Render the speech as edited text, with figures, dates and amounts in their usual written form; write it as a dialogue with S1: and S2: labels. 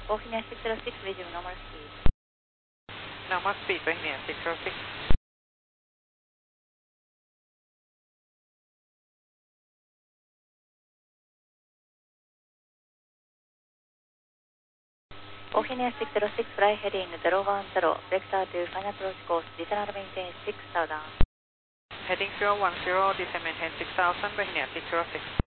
S1: Bohemia 606, resume normal speed.
S2: Normal speed, Bohemia 606.
S1: Bohemia 606, fly heading 010, vector to final approach course, descend and maintain 6000.
S2: Heading 010, descend maintain 6000, Bohemia 606.